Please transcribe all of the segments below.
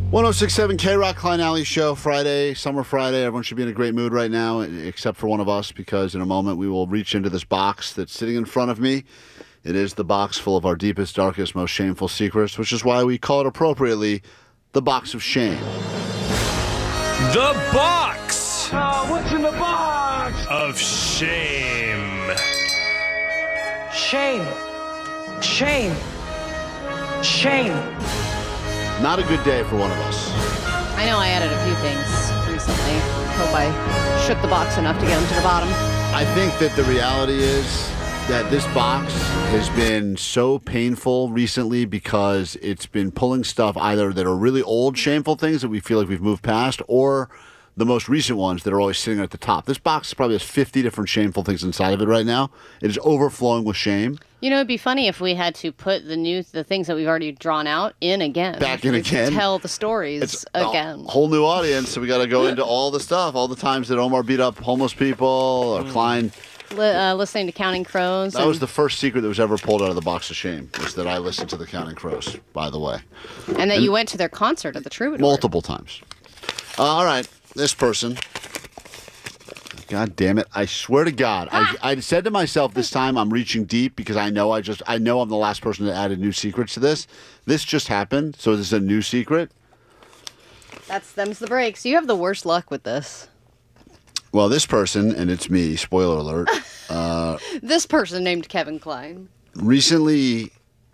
1067 K-Rock, Klein Alley Show, Friday, Summer Friday. Everyone should be in a great mood right now, except for one of us, because in a moment we will reach into this box that's sitting in front of me. It is the box full of our deepest, darkest, most shameful secrets, which is why we call it appropriately the Box of Shame. The Box What's in the box? of Shame. Shame. Shame. Shame. Not a good day for one of us. I know I added a few things recently. Hope I shook the box enough to get them to the bottom. I think that the reality is that this box has been so painful recently because it's been pulling stuff either that are really old, shameful things that we feel like we've moved past, or the most recent ones that are always sitting at the top. This box probably has 50 different shameful things inside of it right now. It is overflowing with shame. You know, it'd be funny if we had to put the things that we've already drawn out in again. Back in We could again? Tell the stories It's again. a whole new audience, so we got to go into all the stuff, all the times that Omar beat up homeless people, or Klein. Listening to Counting Crows. That was the first secret that was ever pulled out of the Box of Shame, was that I listened to the Counting Crows, by the way. And that you went to their concert at the Troubadour. Multiple times. All right, this person. God damn it. I swear to God. I said to myself this time I'm reaching deep because I know I'm the last person that added new secrets to this. This just happened, so this is a new secret. Them's the breaks. You have the worst luck with this. Well, this person, and it's me, spoiler alert, This person named Kevin Klein. recently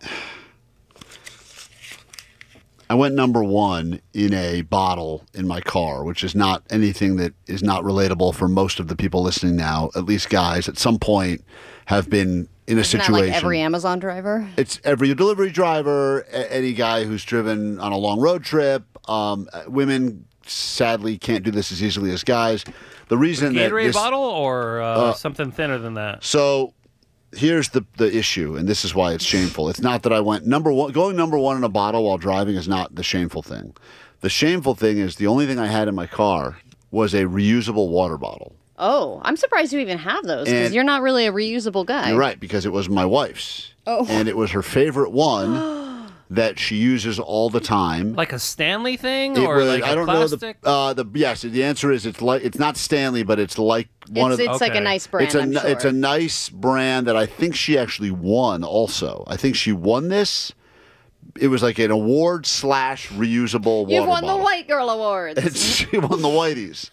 I went number one in a bottle in my car, which is not anything that is not relatable for most of the people listening now. At least guys at some point have been in a Isn't that situation. like every Amazon driver? It's every delivery driver, any guy who's driven on a long road trip. Women sadly can't do this as easily as guys. The reason that Gatorade this, bottle or something thinner than that? So here's the issue, and this is why it's shameful. It's not that I went number one. Going number one in a bottle while driving is not the shameful thing. The shameful thing is the only thing I had in my car was a reusable water bottle. Oh, I'm surprised you even have those because And- you're not really a reusable guy. You're right, because it was my wife's. Oh. And it was her favorite one that she uses all the time. Like a Stanley thing It or was, like a I don't plastic? know yes. The answer is it's not Stanley, but it's like one of the. It's like a Okay. nice brand. I'm sure. It's a nice brand that I think she actually won. Also, I think she won this. It was like an award / reusable water You've won bottle. the White Girl Awards. She won the Whiteys,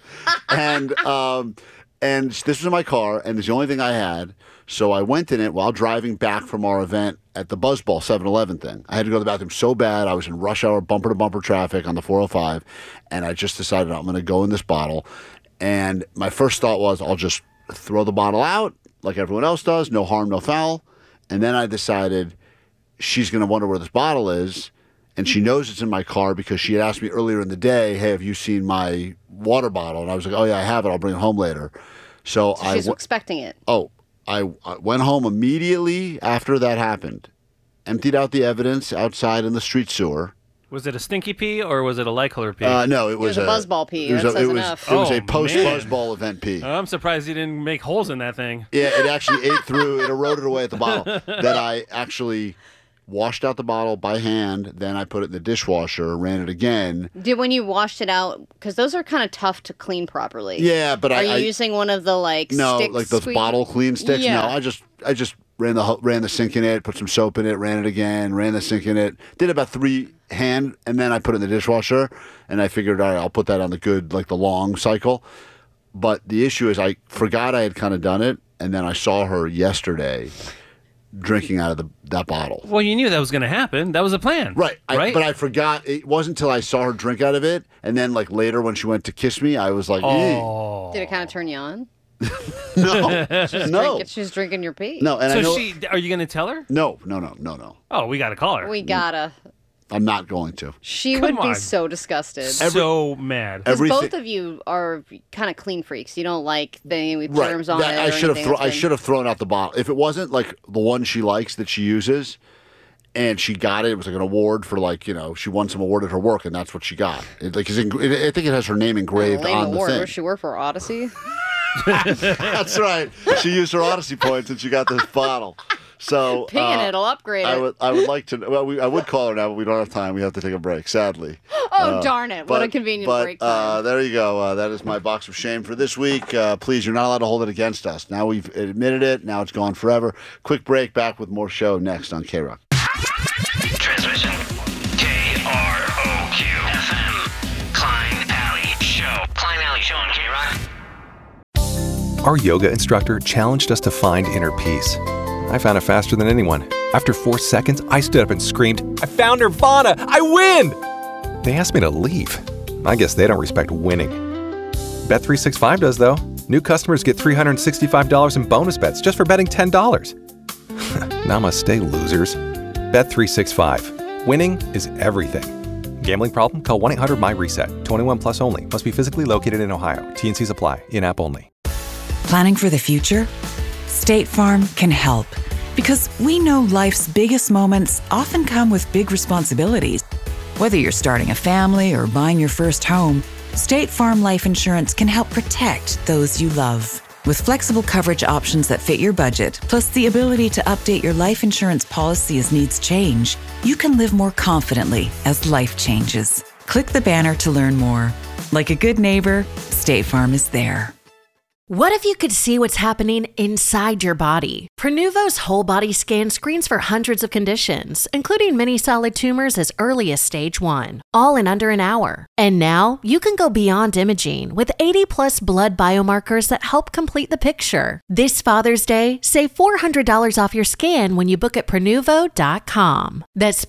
and this was in my car, and it's the only thing I had. So I went in it while driving back from our event at the Buzzball 7-Eleven thing. I had to go to the bathroom so bad. I was in rush hour, bumper to bumper traffic on the 405, and I just decided I'm going to go in this bottle. And my first thought was I'll just throw the bottle out like everyone else does, no harm, no foul. And then I decided she's going to wonder where this bottle is. And she knows it's in my car because she had asked me earlier in the day, hey, have you seen my water bottle? And I was like, oh, yeah, I have it. I'll bring it home later. So She's expecting it. I went home immediately after that happened, emptied out the evidence outside in the street sewer. Was it a stinky pee or was it a light color pee? No, it was a buzzball pee. It was, That says it was, enough. it was Oh, a post man. buzzball event pee. I'm surprised you didn't make holes in that thing. Yeah, it actually ate through. It eroded away at the bottle. That I actually washed out the bottle by hand. Then I put it in the dishwasher, ran it again. When you washed it out, because those are kind of tough to clean properly. Yeah, but Are you using one of the no, stick like those squeeze- bottle clean sticks. Yeah. No, I just ran the sink in it, put some soap in it, ran it again, ran the sink in it. Did about 3 hand, and then I put it in the dishwasher. And I figured, all right, I'll put that on the long cycle. But the issue is, I forgot I had kind of done it, and then I saw her yesterday drinking out of that bottle. Well, you knew that was going to happen. That was a plan. Right. Right? But I forgot. It wasn't until I saw her drink out of it, and then later when she went to kiss me, I was like, "Eh." Oh. Did it kind of turn you on? no, She's drinking your pee. no. And I know, Are you going to tell her? no. Oh, we got to call her. We gotta. I'm not going to. She Come would be on. so disgusted. So mad. Because Everything- both of you are kind of clean freaks. You don't like any with Right. germs on That- it. I or should have. anything I that's should have thrown out the bottle if it wasn't like the one she likes that she uses, and she got it. It was like an award for she won some award at her work, and that's what she got. I think it has her name been engraved lame on the award. thing. Where she work for Odyssey? That's right. She used her Odyssey points and she got this bottle. So Paying it'll upgrade it. I would like to. Well, I would call her now, but we don't have time. We have to take a break. Sadly. Darn it! What a convenient break time. There you go. That is my box of shame for this week. Please, you're not allowed to hold it against us. Now we've admitted it. Now it's gone forever. Quick break. Back with more show next on K-Rock. Transmission KROQ FM. Klein Alley Show. Klein Alley Show on K-Rock. Our yoga instructor challenged us to find inner peace. I found it faster than anyone. After 4 seconds, I stood up and screamed, "I found Nirvana! I win!" They asked me to leave. I guess they don't respect winning. Bet365 does, though. New customers get $365 in bonus bets just for betting $10. Namaste, losers. Bet365. Winning is everything. Gambling problem? Call 1-800-MY-RESET. 21 plus only. Must be physically located in Ohio. T&Cs apply. In-app only. Planning for the future? State Farm can help. Because we know life's biggest moments often come with big responsibilities. Whether you're starting a family or buying your first home, State Farm Life Insurance can help protect those you love. With flexible coverage options that fit your budget, plus the ability to update your life insurance policy as needs change, you can live more confidently as life changes. Click the banner to learn more. Like a good neighbor, State Farm is there. What if you could see what's happening inside your body? Prenuvo's whole body scan screens for hundreds of conditions, including many solid tumors as early as stage 1, all in under an hour. And now you can go beyond imaging with 80 plus blood biomarkers that help complete the picture. This Father's Day, save $400 off your scan when you book at Prenuvo.com. That's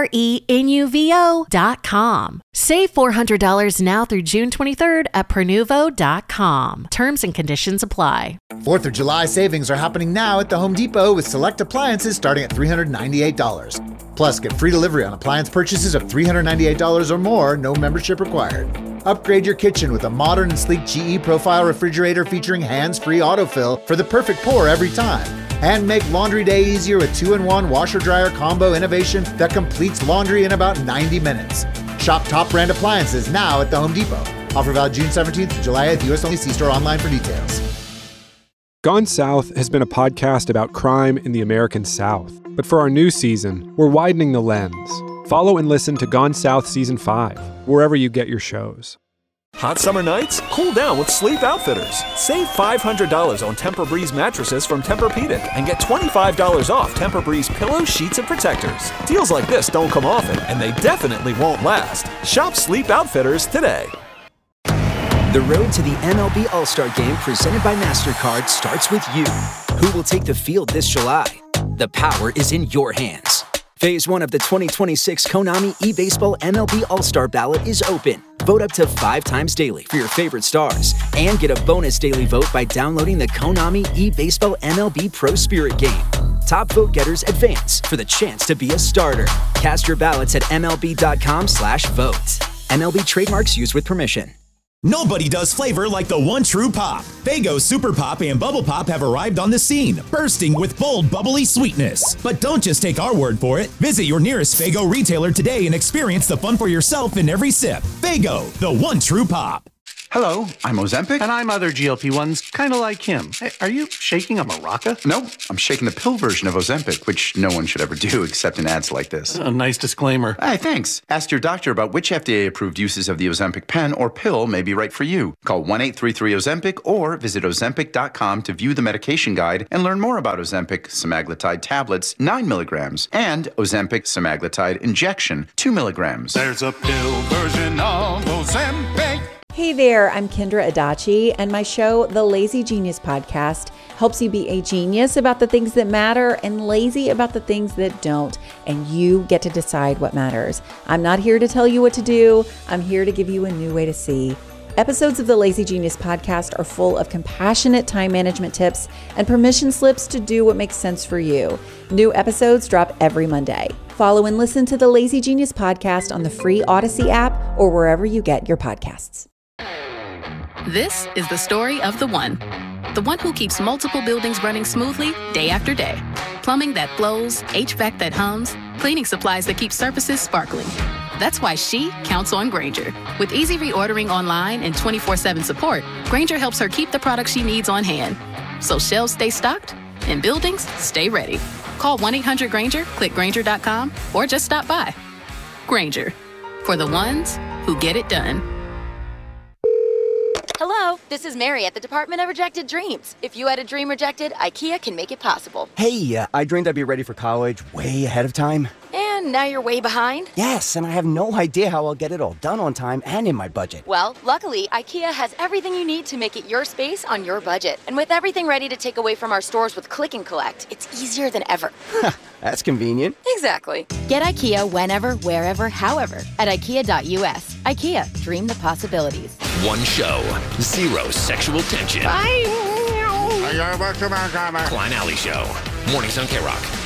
Prenuvo.com. Save $400 now through June 23rd at Prenuvo.com. Terms and conditions apply. 4th of July savings are happening now at the Home Depot with select appliances starting at $398. Plus, get free delivery on appliance purchases of $398 or more, no membership required. Upgrade your kitchen with a modern and sleek GE Profile refrigerator featuring hands-free autofill for the perfect pour every time. And make laundry day easier with 2-in-1 washer-dryer combo innovation that completes laundry in about 90 minutes. Shop top brand appliances now at the Home Depot. Offer valid June 17th to July 8th. U.S. only. See store online for details. Gone South has been a podcast about crime in the American South. But for our new season, we're widening the lens. Follow and listen to Gone South Season 5, wherever you get your shows. Hot summer nights? Cool down with Sleep Outfitters. Save $500 on Tempur-Breeze mattresses from Tempur-Pedic and get $25 off Tempur-Breeze pillows, sheets, and protectors. Deals like this don't come often, and they definitely won't last. Shop Sleep Outfitters today. The road to the MLB All-Star Game presented by MasterCard starts with you. Who will take the field this July? The power is in your hands. Phase 1 of the 2026 Konami eBaseball MLB All-Star Ballot is open. Vote up to 5 times daily for your favorite stars and get a bonus daily vote by downloading the Konami eBaseball MLB Pro Spirit game. Top vote getters advance for the chance to be a starter. Cast your ballots at MLB.com/vote. MLB trademarks used with permission. Nobody does flavor like the one true pop. Faygo Super Pop and Bubble Pop have arrived on the scene, bursting with bold, bubbly sweetness. But don't just take our word for it. Visit your nearest Faygo retailer today and experience the fun for yourself in every sip. Faygo, the one true pop. Hello, I'm Ozempic. And I'm other GLP-1s, kind of like him. Hey, are you shaking a maraca? No, I'm shaking the pill version of Ozempic, which no one should ever do except in ads like this. A nice disclaimer. Hey, thanks. Ask your doctor about which FDA-approved uses of the Ozempic pen or pill may be right for you. Call 1-833-OZEMPIC or visit Ozempic.com to view the medication guide and learn more about Ozempic semaglutide tablets, 9 milligrams, and Ozempic semaglutide injection, 2 milligrams. There's a pill version of Ozempic. Hey there, I'm Kendra Adachi, and my show, The Lazy Genius Podcast, helps you be a genius about the things that matter and lazy about the things that don't, and you get to decide what matters. I'm not here to tell you what to do. I'm here to give you a new way to see. Episodes of the Lazy Genius Podcast are full of compassionate time management tips and permission slips to do what makes sense for you. New episodes drop every Monday. Follow and listen to the Lazy Genius Podcast on the free Odyssey app or wherever you get your podcasts. This is the story of the one who keeps multiple buildings running smoothly day after day. Plumbing that flows, HVAC that hums, cleaning supplies that keep surfaces sparkling. That's why she counts on Grainger. With easy reordering online and 24/7 support, Grainger helps her keep the products she needs on hand. So shelves stay stocked and buildings stay ready. Call 1-800-GRANGER, click Grainger.com, or just stop by. Grainger, for the ones who get it done. Hello, this is Mary at the Department of Rejected Dreams. If you had a dream rejected, IKEA can make it possible. Hey, I dreamed I'd be ready for college way ahead of time. And now you're way behind? Yes, and I have no idea how I'll get it all done on time and in my budget. Well, luckily, IKEA has everything you need to make it your space on your budget. And with everything ready to take away from our stores with Click and Collect, it's easier than ever. That's convenient. Exactly. Get IKEA whenever, wherever, however at IKEA.us. IKEA, dream the possibilities. One show, zero sexual tension. Klein Alley Show. Mornings on K-Rock.